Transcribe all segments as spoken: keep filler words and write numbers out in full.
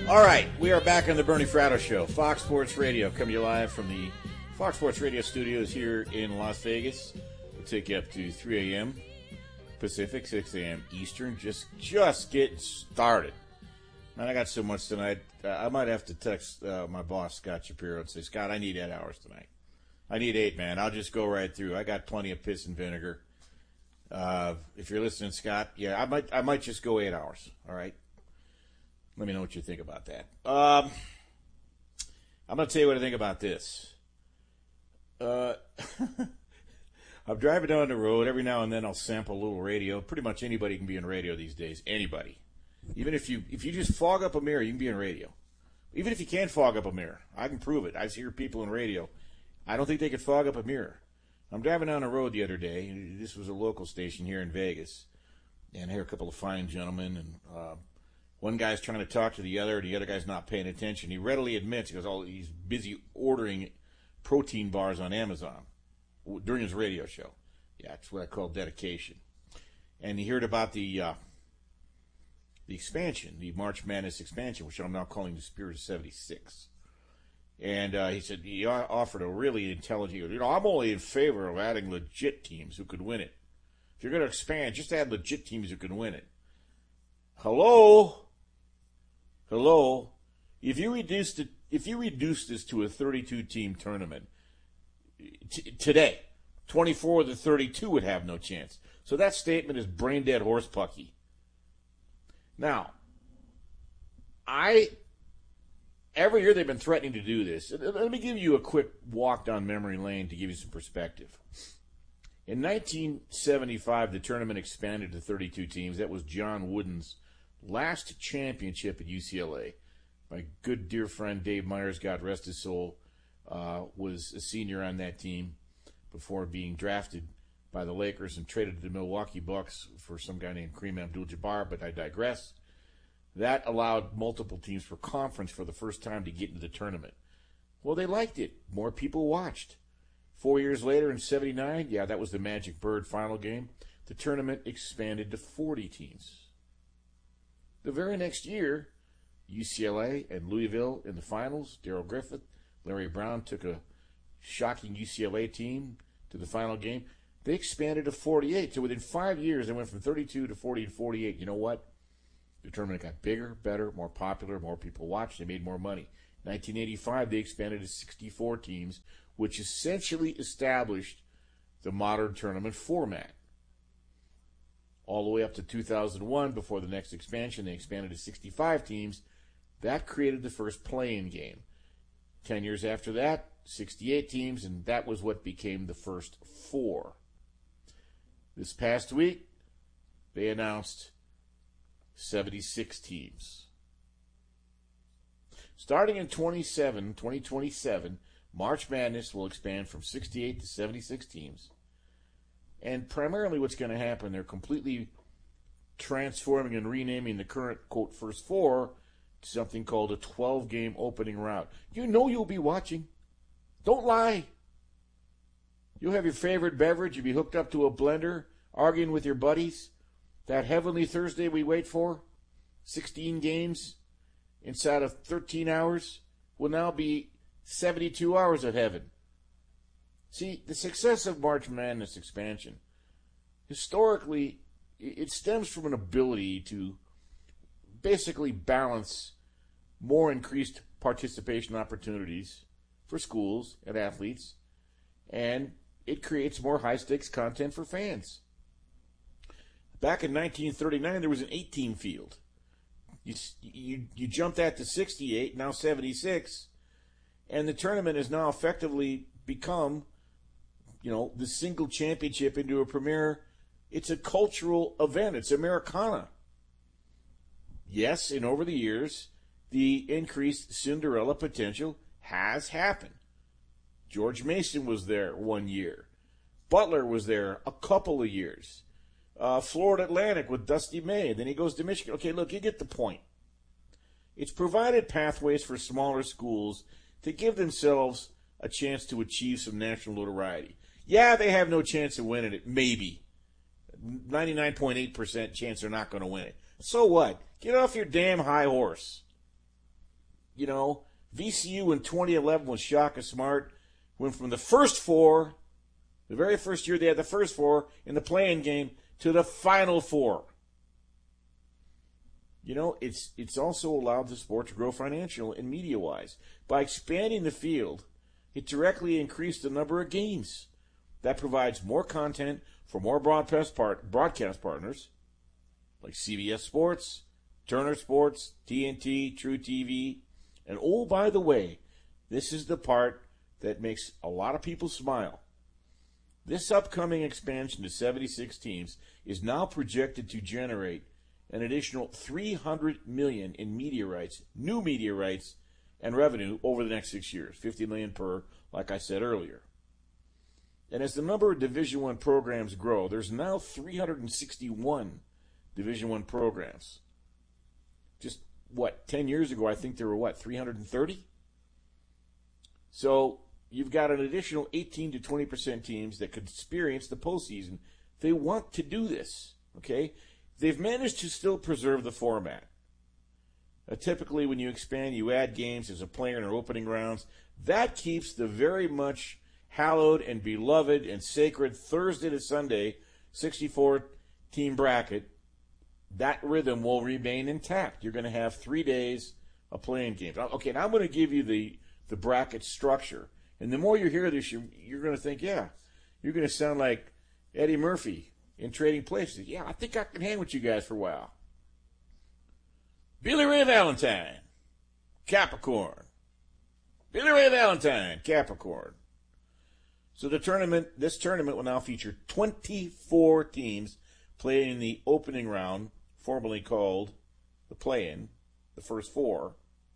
All right, we are back on the Bernie Fratto Show, Fox Sports Radio, coming to you live from the Fox Sports Radio studios here in Las Vegas. We'll take you up to three a.m. Pacific, six a.m. Eastern. Just, just get started. Man, I got so much tonight. Uh, I might have to text uh, my boss, Scott Shapiro, and say, Scott, I need eight hours tonight. I need eight, man. I'll just go right through. I got plenty of piss and vinegar. Uh, if you're listening, Scott, yeah, I might, I might just go eight hours. All right. Let me know what you think about that. Um, I'm going to tell you what I think about this. Uh, I'm driving down the road. Every now and then I'll sample a little radio. Pretty much anybody can be in radio these days. Anybody. Even if you if you just fog up a mirror, you can be in radio. Even if you can't fog up a mirror. I can prove it. I hear people in radio. I don't think they could fog up a mirror. I'm driving down the road the other day. This was a local station here in Vegas. And I hear a couple of fine gentlemen. And uh, one guy's trying to talk to the other. The other guy's not paying attention. He readily admits, he goes, oh, he's busy ordering protein bars on Amazon during his radio show. Yeah, that's what I call dedication. And he heard about the uh, the expansion, the March Madness expansion, which I'm now calling the Spirit of seventy-six. And uh, he said he offered a really intelligent, you know, I'm only in favor of adding legit teams who could win it. If you're going to expand, just add legit teams who can win it. Hello? Hello? If you reduce it, if you reduce this to a thirty-two team tournament, t- today, twenty-four of the thirty-two would have no chance. So that statement is brain dead horse pucky. Now, I every year they've been threatening to do this. Let me give you a quick walk down memory lane to give you some perspective. In nineteen seventy-five, the tournament expanded to thirty-two teams. That was John Wooden's last championship at U C L A. My good dear friend Dave Myers, God rest his soul, uh, was a senior on that team before being drafted by the Lakers and traded to the Milwaukee Bucks for some guy named Kareem Abdul-Jabbar, but I digress. That allowed multiple teams for conference for the first time to get into the tournament. Well, they liked it. More people watched. Four years later in seventy-nine, yeah, that was the Magic Bird final game, the tournament expanded to forty teams. The very next year, U C L A and Louisville in the finals. Darrell Griffith, Larry Brown took a shocking U C L A team to the final game. They expanded to forty-eight. So within five years, they went from thirty-two to forty to forty-eight. You know what? The tournament got bigger, better, more popular, more people watched. They made more money. nineteen eighty-five, they expanded to sixty-four teams, which essentially established the modern tournament format. All the way up to two thousand one, before the next expansion, they expanded to sixty-five teams. That created the first play-in game. Ten years after that, sixty-eight teams, and that was what became the first four. This past week, they announced seventy-six teams. Starting in twenty-seven, twenty twenty-seven, March Madness will expand from sixty-eight to seventy-six teams. And primarily what's going to happen, they're completely transforming and renaming the current, quote, first four to something called a twelve-game opening round. You know you'll be watching. Don't lie. You'll have your favorite beverage. You'll be hooked up to a blender, arguing with your buddies. That heavenly Thursday we wait for, sixteen games inside of thirteen hours, will now be seventy-two hours of heaven. See, the success of March Madness expansion, historically, it stems from an ability to basically balance more increased participation opportunities for schools and athletes, and it creates more high-stakes content for fans. Back in nineteen thirty-nine, there was an eight-team field. You, you, you jump that to sixty-eight, now seventy-six, and the tournament has now effectively become, you know, the single championship into a premier. It's a cultural event. It's Americana. Yes, and over the years, the increased Cinderella potential has happened. George Mason was there one year. Butler was there a couple of years. Uh, Florida Atlantic with Dusty May. Then he goes to Michigan. Okay, look, you get the point. It's provided pathways for smaller schools to give themselves a chance to achieve some national notoriety. Yeah, they have no chance of winning it, maybe. ninety-nine point eight percent chance they're not going to win it. So what? Get off your damn high horse. you know, V C U in twenty eleven with Shaka Smart went from the first four, the very first year they had the first four in the play-in game, to the final four. You know, it's it's also allowed the sport to grow financial and media-wise. By expanding the field, it directly increased the number of games. That provides more content for more broadcast, part, broadcast partners, like C B S Sports, Turner Sports, T N T, True T V. And oh, by the way, this is the part that makes a lot of people smile. This upcoming expansion to seventy-six teams is now projected to generate an additional three hundred million dollars in media rights, new media rights, and revenue over the next six years, fifty million dollars per, like I said earlier. And as the number of Division I programs grow, there's now three hundred sixty-one Division I programs. Just, what, ten years ago, I think there were, what, three hundred thirty? So you've got an additional eighteen to twenty percent teams that could experience the postseason. They want to do this, okay? They've managed to still preserve the format. Uh, typically, when you expand, you add games as a player in our opening rounds. That keeps the very much hallowed and beloved and sacred Thursday to Sunday sixty-four team bracket. That rhythm will remain intact. You're going to have three days of playing games. Okay, now I'm going to give you the, the bracket structure. And the more you hear this, you're, you're going to think, yeah, you're going to sound like Eddie Murphy in Trading Places. Yeah, I think I can hang with you guys for a while. Billy Ray Valentine, Capricorn. Billy Ray Valentine, Capricorn. So the tournament, this tournament will now feature twenty-four teams playing in the opening round, formerly called the play-in, the first four.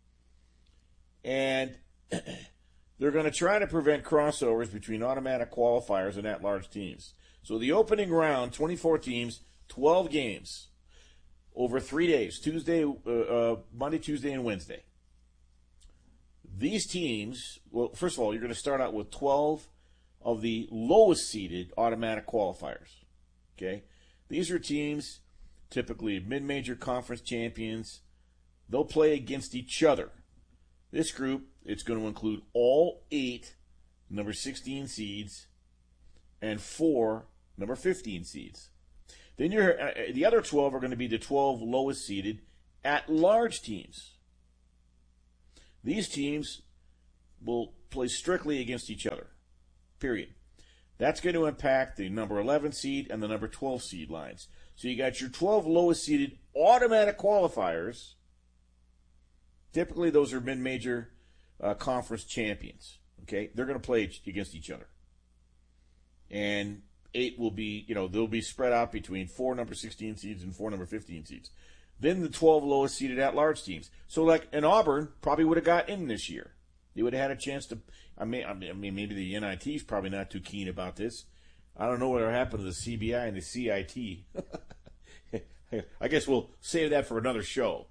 And they're going to try to prevent crossovers between automatic qualifiers and at-large teams. So the opening round, twenty-four teams, twelve games over three days, Tuesday, uh, uh, Monday, Tuesday, and Wednesday. These teams, well, first of all, you're going to start out with twelve of the lowest seeded automatic qualifiers. Okay? These are teams, typically mid-major conference champions. They'll play against each other. This group, it's going to include all eight number sixteen seeds and four number fifteen seeds. Then you're, uh, the other twelve are going to be the twelve lowest seeded at-large teams. These teams will play strictly against each other, period. That's going to impact the number eleven seed and the number twelve seed lines. So you got your twelve lowest seeded automatic qualifiers. Typically, those are mid-major uh, conference champions. Okay, they're going to play against each other, and eight will be, you know, they'll be spread out between four number sixteen seeds and four number fifteen seeds. Then the twelve lowest seeded at-large teams. So, like, an Auburn probably would have got in this year. They would have had a chance to. I mean, I mean, maybe the N I T is probably not too keen about this. I don't know what happened to the C B I and the C I T. I guess we'll save that for another show.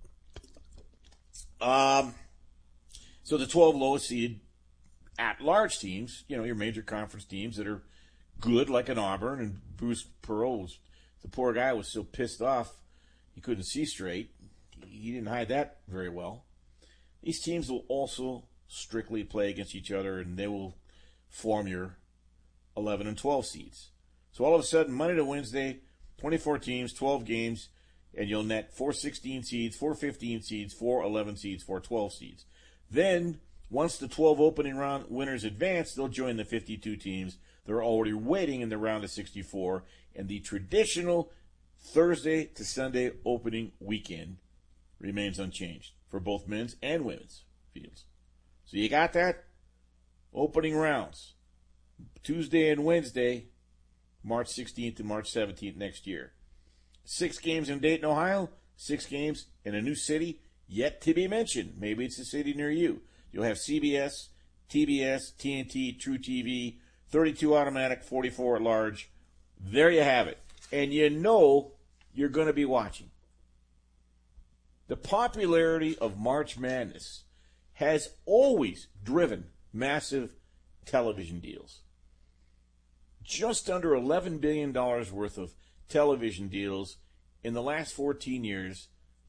Um, so the twelve lowest seeded at-large teams, you know, your major conference teams that are good, like an Auburn, and Bruce Pearl, the poor guy was so pissed off he couldn't see straight. He didn't hide that very well. These teams will also strictly play against each other, and they will form your eleven and twelve seeds. So all of a sudden, Monday to Wednesday, twenty-four teams, twelve games, and you'll net four sixteen seeds, four fifteen seeds, four eleven seeds, four twelve seeds. Then, once the twelve opening round winners advance, they'll join the fifty-two teams. They're already waiting in the round of sixty-four, and the traditional Thursday to Sunday opening weekend remains unchanged for both men's and women's fields. So you got that? Opening rounds, Tuesday and Wednesday, March sixteenth to March seventeenth next year. Six games in Dayton, Ohio, six games in a new city yet to be mentioned. Maybe it's a city near you. You'll have C B S, T B S, T N T, True T V, thirty-two automatic, forty-four at large. There you have it. And you know you're going to be watching. The popularity of March Madness has always driven massive television deals. Just under eleven billion dollars worth of television deals in the last fourteen years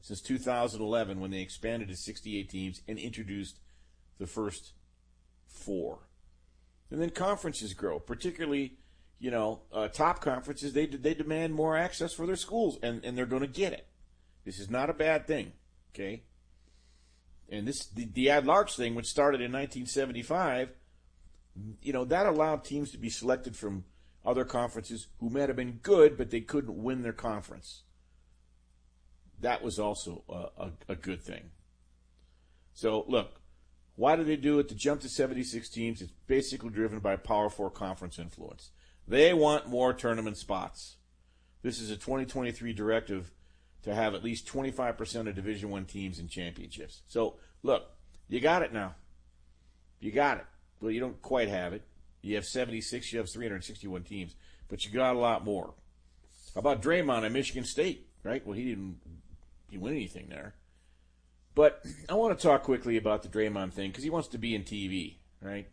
since two thousand eleven when they expanded to sixty-eight teams and introduced the first four. And then conferences grow, particularly, you know, uh, top conferences, they they demand more access for their schools, and, and they're going to get it. This is not a bad thing, okay? And this the, the at-large thing, which started in nineteen seventy-five, you know, that allowed teams to be selected from other conferences who might have been good, but they couldn't win their conference. That was also a, a, a good thing. So, look, why do they do it? To jump to seventy-six teams, it's basically driven by Power Four conference influence. They want more tournament spots. This is a twenty twenty-three directive to have at least twenty-five percent of Division One teams in championships. So, look, you got it now. You got it. Well, you don't quite have it. You have seventy-six, you have three hundred sixty-one teams, but you got a lot more. How about Draymond at Michigan State, right? Well, he didn't, he didn't win anything there. But I want to talk quickly about the Draymond thing because he wants to be in T V, right?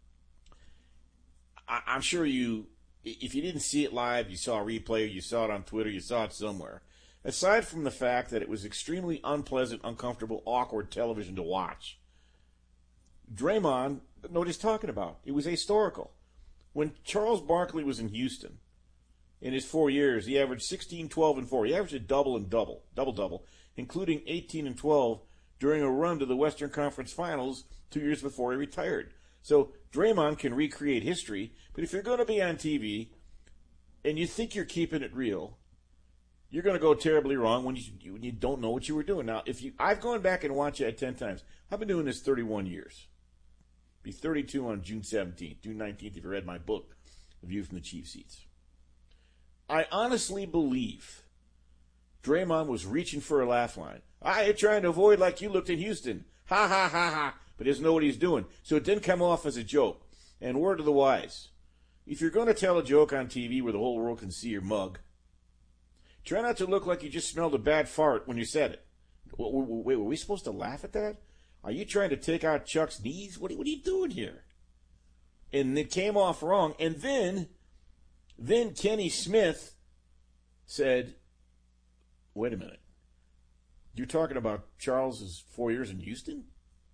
I, I'm sure you, if you didn't see it live, you saw a replay, you saw it on Twitter, you saw it somewhere. Aside from the fact that it was extremely unpleasant, uncomfortable, awkward television to watch, Draymond, know what he's talking about. It was historical. When Charles Barkley was in Houston, in his four years, he averaged sixteen, twelve, and four. He averaged a double and double, double-double, including eighteen and twelve during a run to the Western Conference Finals two years before he retired. So Draymond can recreate history, but if you're going to be on T V and you think you're keeping it real, you're going to go terribly wrong when you when you don't know what you were doing. Now, if you, I've gone back and watched it ten times. I've been doing this thirty-one years. Be thirty-two on June seventeenth, June nineteenth if you read my book, The View from the Chief Seats. I honestly believe Draymond was reaching for a laugh line. I ain't trying to avoid like you looked in Houston. Ha, ha, ha, ha. But he doesn't know what he's doing. So it didn't come off as a joke. And word to the wise, if you're going to tell a joke on T V where the whole world can see your mug, try not to look like you just smelled a bad fart when you said it. Wait, were we supposed to laugh at that? Are you trying to take out Chuck's knees? What are, what are you doing here? And it came off wrong. And then, then Kenny Smith said, wait a minute. You're talking about Charles's four years in Houston?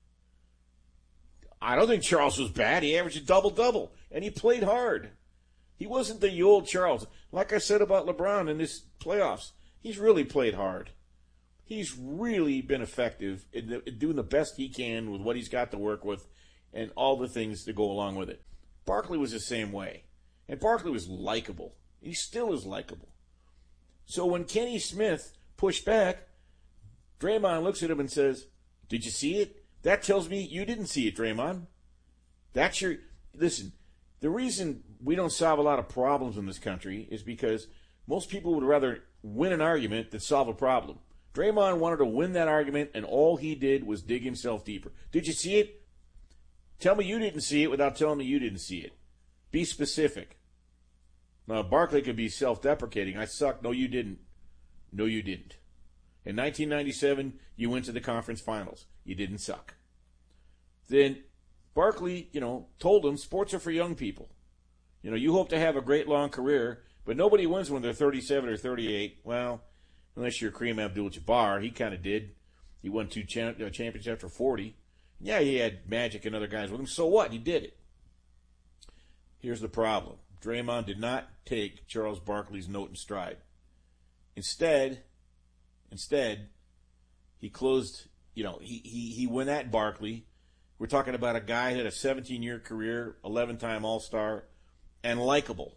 I don't think Charles was bad. He averaged a double-double, and he played hard. He wasn't the old Charles. Like I said about LeBron in this playoffs, he's really played hard. He's really been effective in, the, in doing the best he can with what he's got to work with and all the things that go along with it. Barkley was the same way. And Barkley was likable. He still is likable. So when Kenny Smith pushed back, Draymond looks at him and says, did you see it? That tells me you didn't see it, Draymond. That's your... Listen, the reason we don't solve a lot of problems in this country is because most people would rather win an argument than solve a problem. Draymond wanted to win that argument, and all he did was dig himself deeper. Did you see it? Tell me you didn't see it without telling me you didn't see it. Be specific. Now, Barkley could be self-deprecating. I suck. No, you didn't. No, you didn't. In nineteen ninety-seven, you went to the conference finals. You didn't suck. Then Barkley, you know, told him sports are for young people. You know, you hope to have a great long career, but nobody wins when they're thirty-seven or thirty-eight. Well, unless you're Kareem Abdul-Jabbar, he kind of did. He won two cha- uh, championships after forty. Yeah, he had Magic and other guys with him. So what? He did it. Here's the problem. Draymond did not take Charles Barkley's note in stride. Instead, instead, he closed, you know, he, he, he went at Barkley. We're talking about a guy who had a seventeen-year career, eleven-time All-Star, and likable.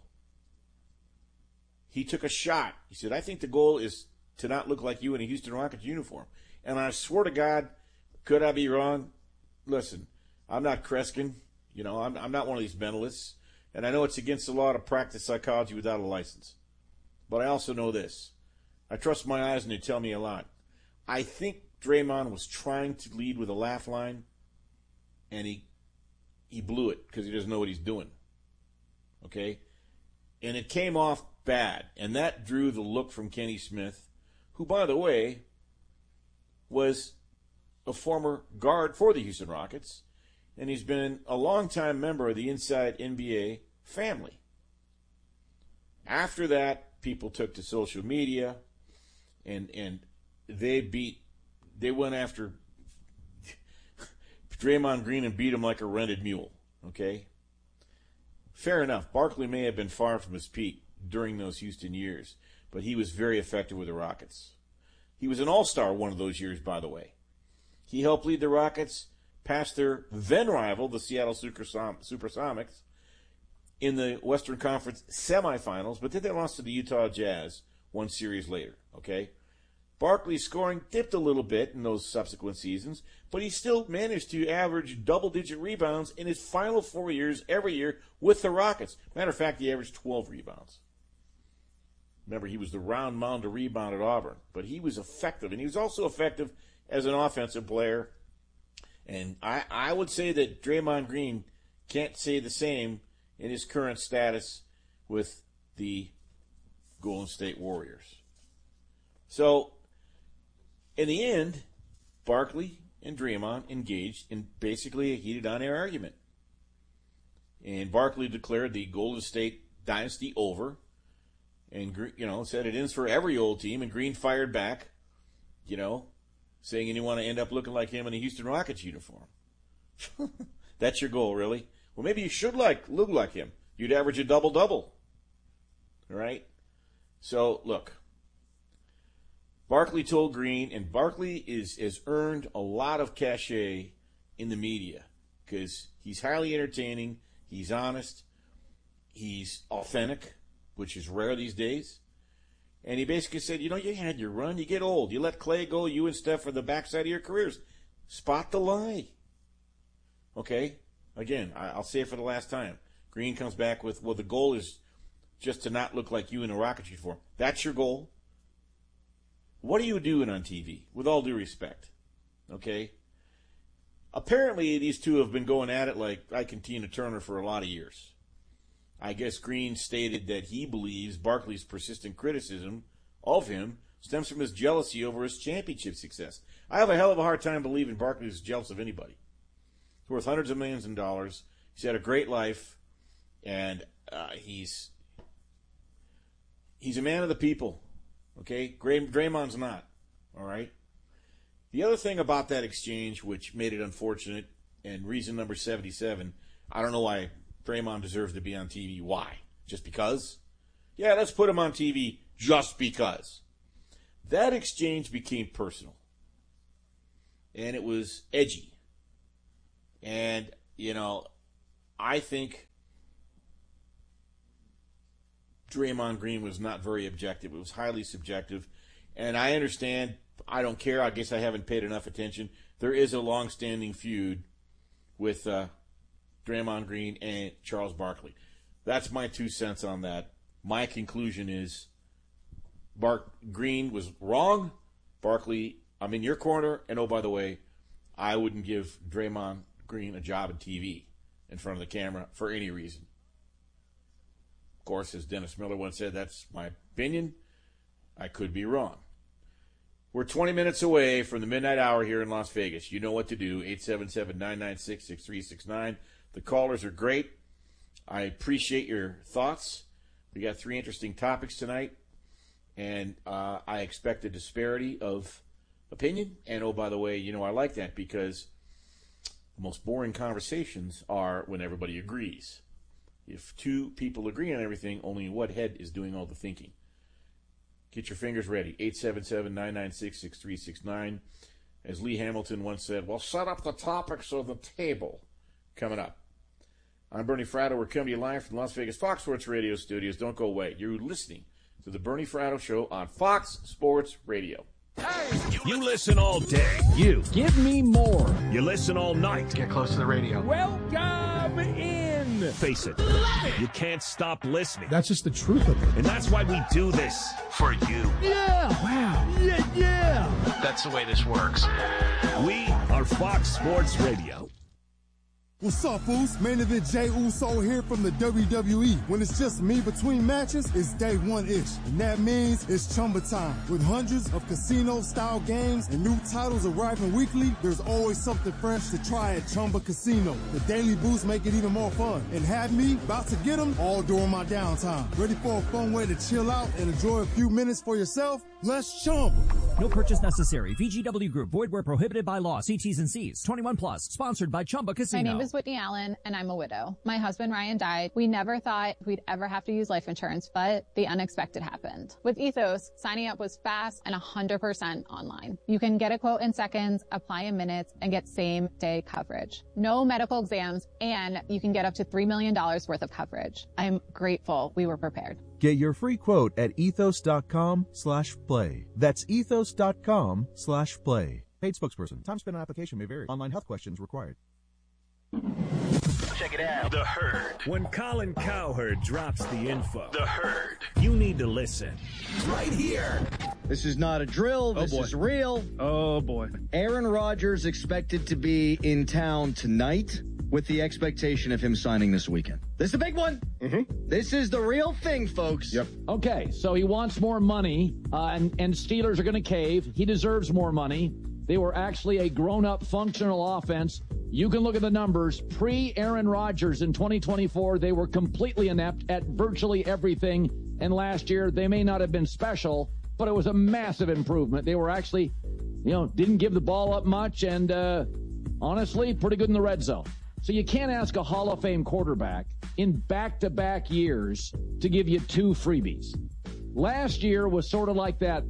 He took a shot. He said, I think the goal is to not look like you in a Houston Rockets uniform. And I swear to God, could I be wrong? Listen, I'm not Kreskin. You know, I'm, I'm not one of these mentalists. And I know it's against the law to practice psychology without a license. But I also know this. I trust my eyes and they tell me a lot. I think Draymond was trying to lead with a laugh line, and he he blew it because he doesn't know what he's doing. Okay? And it came off bad, and that drew the look from Kenny Smith, who, by the way, was a former guard for the Houston Rockets, and he's been a longtime member of the Inside N B A family. After that, people took to social media and and they beat, they went after Draymond Green and beat him like a rented mule, okay? Fair enough. Barkley may have been far from his peak during those Houston years, but he was very effective with the Rockets. He was an all-star one of those years, by the way. He helped lead the Rockets past their then rival, the Seattle Supersonics, in the Western Conference semifinals, but then they lost to the Utah Jazz one series later, okay? Barkley's scoring dipped a little bit in those subsequent seasons, but he still managed to average double-digit rebounds in his final four years every year with the Rockets. Matter of fact, he averaged twelve rebounds. Remember, he was the round mound to rebound at Auburn, but he was effective, and he was also effective as an offensive player. And I, I would say that Draymond Green can't say the same in his current status with the Golden State Warriors. So, in the end, Barkley and Draymond engaged in basically a heated on-air argument. And Barkley declared the Golden State dynasty over, and, you know, said it ends for every old team, and Green fired back, you know, saying you want to end up looking like him in a Houston Rockets uniform. That's your goal, really? Well, maybe you should like look like him. You'd average a double-double. All right? So, look. Barkley told Green, and Barkley is has earned a lot of cachet in the media because he's highly entertaining, he's honest, he's authentic, which is rare these days. And he basically said, you know, you had your run, you get old. You let Clay go, you and Steph are the backside of your careers. Spot the lie. Okay? Again, I'll say it for the last time. Green comes back with, well, the goal is just to not look like you in a Rocket uniform. That's your goal? What are you doing on T V? With all due respect. Okay? Apparently, these two have been going at it like Ike and Tina Turner for a lot of years. I guess Green stated that he believes Barkley's persistent criticism of him stems from his jealousy over his championship success. I have a hell of a hard time believing Barkley is jealous of anybody. He's worth hundreds of millions of dollars. He's had a great life, and uh, he's he's a man of the people. Okay? Draymond's not. All right? The other thing about that exchange, which made it unfortunate, and reason number seventy-seven, I don't know why Draymond deserves to be on T V. Why? Just because? Yeah, let's put him on T V just because. That exchange became personal. And it was edgy. And, you know, I think Draymond Green was not very objective. It was highly subjective. And I understand, I don't care, I guess I haven't paid enough attention. There is a long-standing feud with uh, Draymond Green and Charles Barkley. That's my two cents on that. My conclusion is Bark Green was wrong. Barkley, I'm in your corner. And oh, by the way, I wouldn't give Draymond Green a job in T V in front of the camera for any reason. Of course, as Dennis Miller once said, that's my opinion. I could be wrong. We're twenty minutes away from the midnight hour here in Las Vegas. You know what to do. eight seven seven, nine nine six, six three six nine. The callers are great. I appreciate your thoughts. We got three interesting topics tonight. And uh, I expect a disparity of opinion. And, oh, by the way, you know, I like that because the most boring conversations are when everybody agrees. If two people agree on everything, only what head is doing all the thinking. Get your fingers ready. eight seven seven, nine nine six, six three six nine. As Lee Hamilton once said, well, set up the topics of the table. Coming up. I'm Bernie Fratto. We're coming to you live from the Las Vegas Fox Sports Radio studios. Don't go away. You're listening to the Bernie Fratto Show on Fox Sports Radio. Hey, you listen all day. You. Give me more. You listen all night. Get close to the radio. Welcome in. Face it. You can't stop listening. That's just the truth of it. And that's why we do this. For you. Yeah. Wow. Yeah, yeah. That's the way this works. We are Fox Sports Radio. What's up, fools? Main event Jey Uso here from the W W E. When it's just me between matches, it's day one-ish. And that means it's Chumba time. With hundreds of casino-style games and new titles arriving weekly, there's always something fresh to try at Chumba Casino. The daily boosts make it even more fun. And have me about to get them all during my downtime. Ready for a fun way to chill out and enjoy a few minutes for yourself? Let's Chumba. No purchase necessary. V G W Group. Void where prohibited by law. See T's and C's. twenty-one plus. Sponsored by Chumba Casino. My name is Whitney Allen, and I'm a widow. My husband, Ryan, died. We never thought we'd ever have to use life insurance, but the unexpected happened. With Ethos, signing up was fast and one hundred percent online. You can get a quote in seconds, apply in minutes, and get same-day coverage. No medical exams, and you can get up to three million dollars worth of coverage. I'm grateful we were prepared. Get your free quote at ethos.com slash play. That's ethos.com slash play. Paid spokesperson. Time spent on application may vary. Online health questions required. Check it out. The Herd. When Colin Cowherd drops the info, The Herd, you need to listen. Right here. This is not a drill. This oh is real. Oh, boy. Aaron Rodgers expected to be in town tonight with the expectation of him signing this weekend. This is a big one. Mm-hmm. This is the real thing, folks. Yep. Okay, so he wants more money, uh, and, and Steelers are going to cave. He deserves more money. They were actually a grown-up functional offense. You can look at the numbers. Pre-Aaron Rodgers in twenty twenty-four, they were completely inept at virtually everything. And last year, they may not have been special, but it was a massive improvement. They were actually, you know, didn't give the ball up much and, uh, honestly, pretty good in the red zone. So you can't ask a Hall of Fame quarterback in back-to-back years to give you two freebies. Last year was sort of like that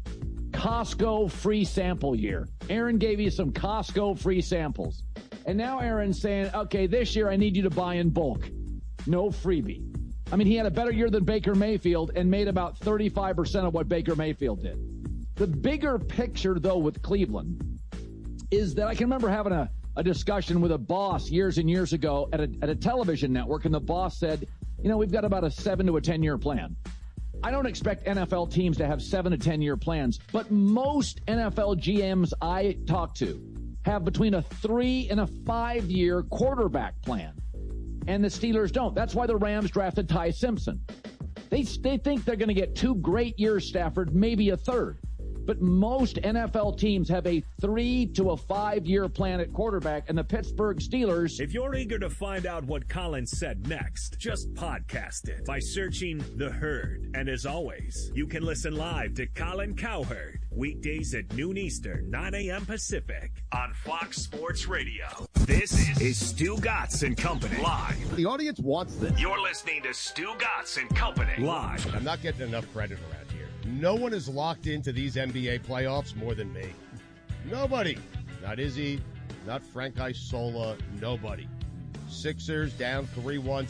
Costco free sample year. Aaron gave you some Costco free samples. And now Aaron's saying, okay, this year I need you to buy in bulk. No freebie. I mean, he had a better year than Baker Mayfield and made about thirty-five percent of what Baker Mayfield did. The bigger picture, though, with Cleveland is that I can remember having a, a discussion with a boss years and years ago at a, at a television network, and the boss said, you know, we've got about a seven to a ten-year plan. I don't expect N F L teams to have seven to ten-year plans, but most N F L G Ms I talk to have between a three and a five-year quarterback plan. And the Steelers don't. That's why the Rams drafted Ty Simpson. They, they think they're going to get two great years, Stafford, maybe a third. But most N F L teams have a three to a five-year plan at quarterback, and the Pittsburgh Steelers... If you're eager to find out what Colin said next, just podcast it by searching The Herd. And as always, you can listen live to Colin Cowherd weekdays at noon Eastern, nine a.m. Pacific on Fox Sports Radio. This is Stu Gatz and Company live. The audience wants this. You're listening to Stu Gatz and Company live. I'm not getting enough credit around here. No one is locked into these N B A playoffs more than me. Nobody. Not Izzy, not Frank Isola, nobody. Sixers down three one